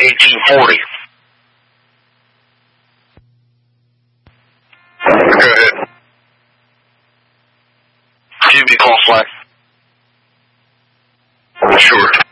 1840. Go ahead. Give me a call, Slack. Sure.